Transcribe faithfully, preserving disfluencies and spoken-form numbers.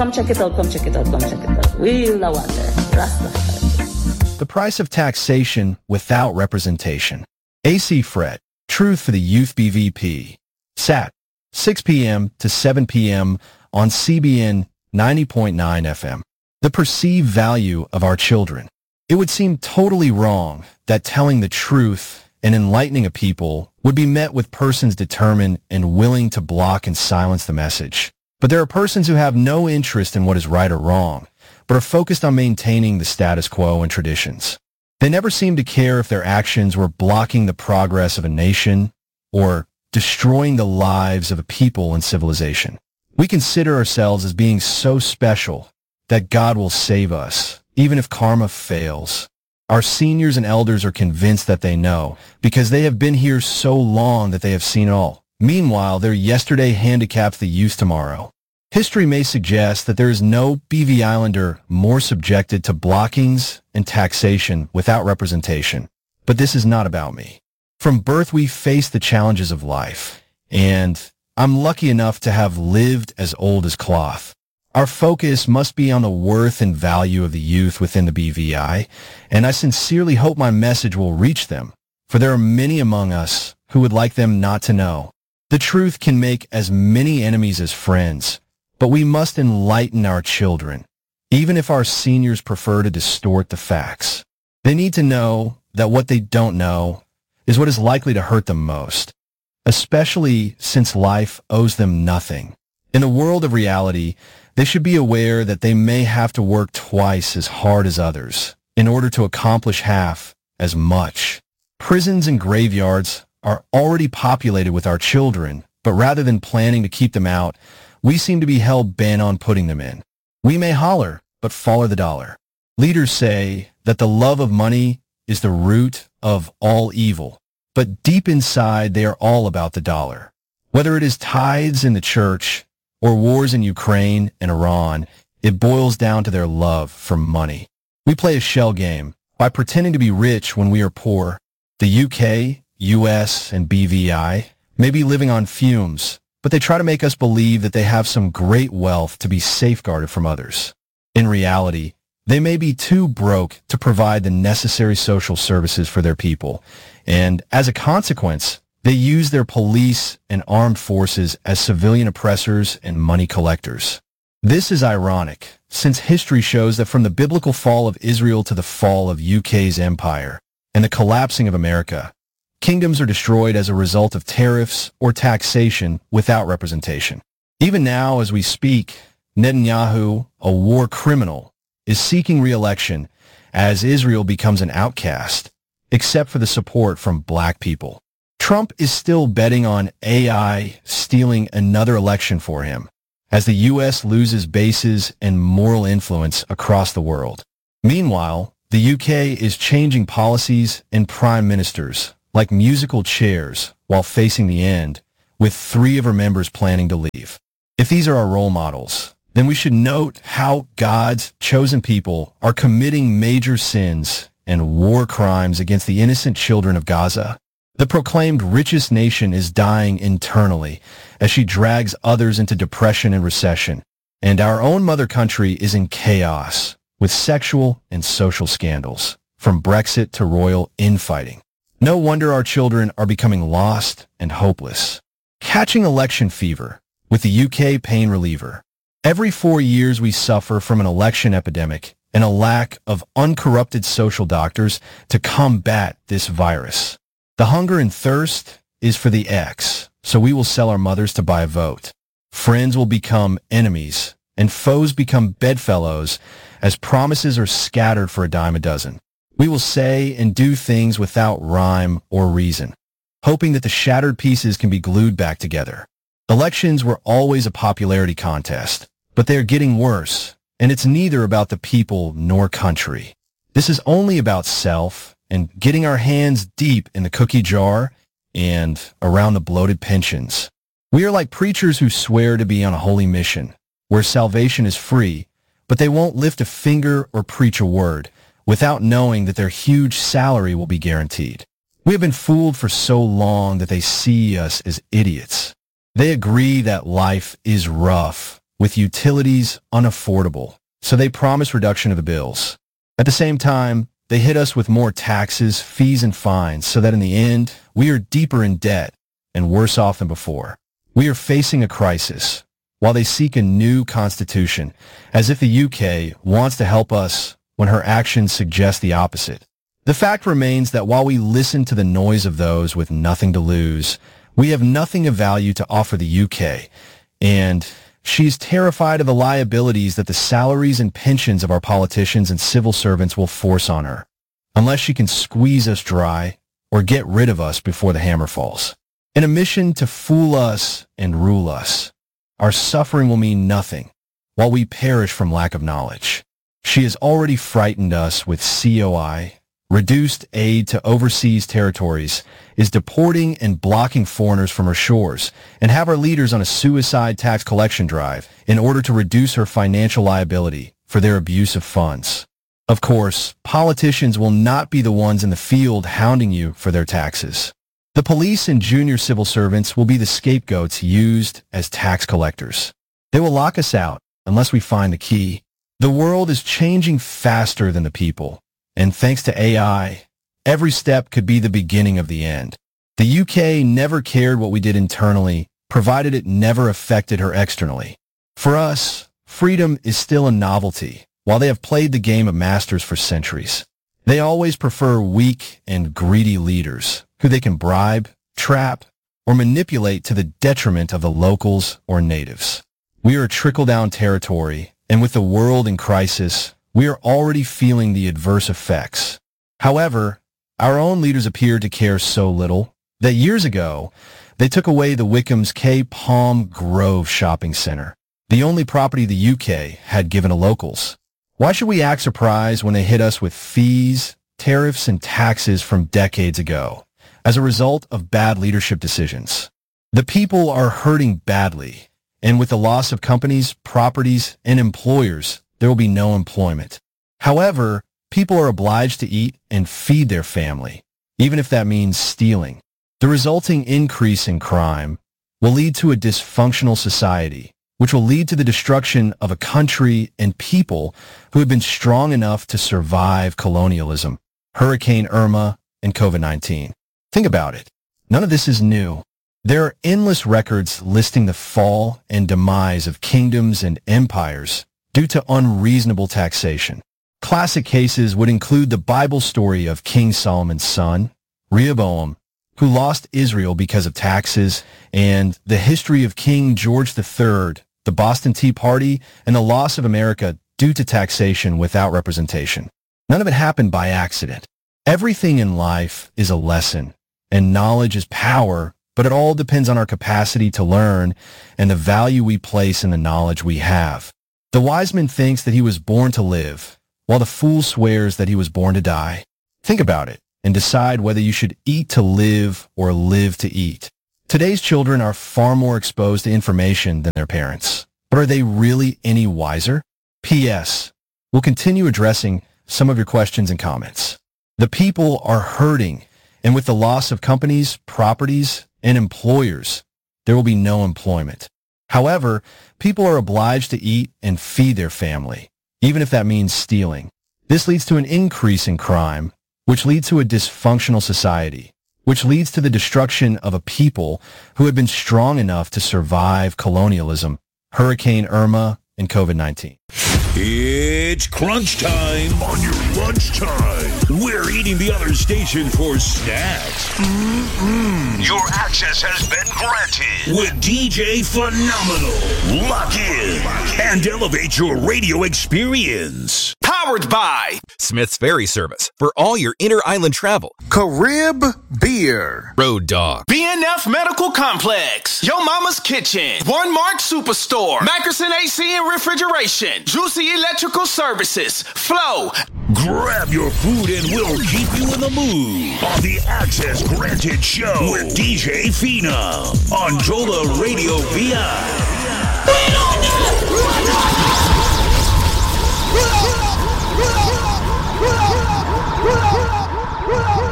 Come check it out, come check it out, come check it out. We'll the wonder. Rastafari. The price of taxation without representation. A C Fred, Truth for the Youth B V P. Sat, six p.m. to seven p.m. on C B N ninety point nine F M. The perceived value of our children. It would seem totally wrong that telling the truth and enlightening a people would be met with persons determined and willing to block and silence the message. But there are persons who have no interest in what is right or wrong, but are focused on maintaining the status quo and traditions. They never seem to care if their actions were blocking the progress of a nation or destroying the lives of a people and civilization. We consider ourselves as being so special that God will save us, even if karma fails. Our seniors and elders are convinced that they know, because they have been here so long that they have seen all. Meanwhile, their yesterday handicaps the youth tomorrow. History may suggest that there is no B V Islander more subjected to blockings and taxation without representation. But this is not about me. From birth, we face the challenges of life, and I'm lucky enough to have lived as old as cloth. Our focus must be on the worth and value of the youth within the B V I, and I sincerely hope my message will reach them, for there are many among us who would like them not to know. The truth can make as many enemies as friends, but we must enlighten our children, even if our seniors prefer to distort the facts. They need to know that what they don't know is what is likely to hurt them most, especially since life owes them nothing. In the world of reality, they should be aware that they may have to work twice as hard as others in order to accomplish half as much. Prisons and graveyards are already populated with our children, but rather than planning to keep them out, we seem to be hell-bent on putting them in. We may holler, but follow the dollar. Leaders say that the love of money is the root of all evil, but deep inside they are all about the dollar. Whether it is tithes in the church or wars in Ukraine and Iran, it boils down to their love for money. We play a shell game by pretending to be rich when we are poor. The U K, U S, and B V I may be living on fumes, but they try to make us believe that they have some great wealth to be safeguarded from others. In reality, they may be too broke to provide the necessary social services for their people, and as a consequence, they use their police and armed forces as civilian oppressors and money collectors. This is ironic, since history shows that from the biblical fall of Israel to the fall of U K's empire and the collapsing of America, kingdoms are destroyed as a result of tariffs or taxation without representation. Even now, as we speak, Netanyahu, a war criminal, is seeking re-election as Israel becomes an outcast, except for the support from black people. Trump is still betting on A I stealing another election for him, as the U S loses bases and moral influence across the world. Meanwhile, the U K is changing policies and prime ministers like musical chairs while facing the end, with three of her members planning to leave. If these are our role models, then we should note how God's chosen people are committing major sins and war crimes against the innocent children of Gaza. The proclaimed richest nation is dying internally as she drags others into depression and recession, and our own mother country is in chaos with sexual and social scandals, from Brexit to royal infighting. No wonder our children are becoming lost and hopeless. Catching election fever with the U K pain reliever. Every four years we suffer from an election epidemic and a lack of uncorrupted social doctors to combat this virus. The hunger and thirst is for the X, so we will sell our mothers to buy a vote. Friends will become enemies, and foes become bedfellows as promises are scattered for a dime a dozen. We will say and do things without rhyme or reason, hoping that the shattered pieces can be glued back together. Elections were always a popularity contest, but they are getting worse, and it's neither about the people nor country. This is only about self and getting our hands deep in the cookie jar and around the bloated pensions. We are like preachers who swear to be on a holy mission, where salvation is free, but they won't lift a finger or preach a word without knowing that their huge salary will be guaranteed. We have been fooled for so long that they see us as idiots. They agree that life is rough, with utilities unaffordable, so they promise reduction of the bills. At the same time, they hit us with more taxes, fees, and fines so that in the end, we are deeper in debt and worse off than before. We are facing a crisis while they seek a new constitution, as if the U K wants to help us when her actions suggest the opposite. The fact remains that while we listen to the noise of those with nothing to lose, we have nothing of value to offer the U K, and she's terrified of the liabilities that the salaries and pensions of our politicians and civil servants will force on her, unless she can squeeze us dry or get rid of us before the hammer falls. In a mission to fool us and rule us, our suffering will mean nothing while we perish from lack of knowledge. She has already frightened us with C O I, reduced aid to overseas territories, is deporting and blocking foreigners from her shores, and have our leaders on a suicide tax collection drive in order to reduce her financial liability for their abuse of funds. Of course, politicians will not be the ones in the field hounding you for their taxes. The police and junior civil servants will be the scapegoats used as tax collectors. They will lock us out unless we find the key. The world is changing faster than the people, and thanks to A I, every step could be the beginning of the end. The U K never cared what we did internally, provided it never affected her externally. For us, freedom is still a novelty, while they have played the game of masters for centuries. They always prefer weak and greedy leaders, who they can bribe, trap, or manipulate to the detriment of the locals or natives. We are a trickle-down territory, and with the world in crisis, we are already feeling the adverse effects. However, our own leaders appear to care so little that years ago, they took away the Wickham's K Palm Grove shopping center, the only property the U K had given to locals. Why should we act surprised when they hit us with fees, tariffs, and taxes from decades ago as a result of bad leadership decisions? The people are hurting badly, and with the loss of companies, properties, and employers, there will be no employment. However, people are obliged to eat and feed their family, even if that means stealing. The resulting increase in crime will lead to a dysfunctional society, which will lead to the destruction of a country and people who have been strong enough to survive colonialism, Hurricane Irma, and COVID nineteen. Think about it. None of this is new. There are endless records listing the fall and demise of kingdoms and empires due to unreasonable taxation. Classic cases would include the Bible story of King Solomon's son, Rehoboam, who lost Israel because of taxes, and the history of King George the Third, the Boston Tea Party, and the loss of America due to taxation without representation. None of it happened by accident. Everything in life is a lesson, and knowledge is power, but it all depends on our capacity to learn and the value we place in the knowledge we have. The wise man thinks that he was born to live, while the fool swears that he was born to die. Think about it and decide whether you should eat to live or live to eat. Today's children are far more exposed to information than their parents. But are they really any wiser? P S. We'll continue addressing some of your questions and comments. The people are hurting, and with the loss of companies, properties, and employers, there will be no employment. However, people are obliged to eat and feed their family, even if that means stealing. This leads to an increase in crime, which leads to a dysfunctional society, which leads to the destruction of a people who had been strong enough to survive colonialism, Hurricane Irma, and COVID nineteen. It's crunch time on your lunchtime. We're eating the other station for snacks. Mm-mm. Your access has been granted with D J Phenomenal. Lock in and elevate your radio experience. Powered by Smith's Ferry Service for all your inter-island travel. Carib Beer. Road Dog. B N F Medical Complex. Yo Mama's Kitchen. One Mark Superstore. Mackerson A C and Refrigeration. Juicy Electrical Services. Flow. Grab your food and we'll keep you in the mood on the Access Granted Show with D J Phenom on Jola Radio V I. We don't know what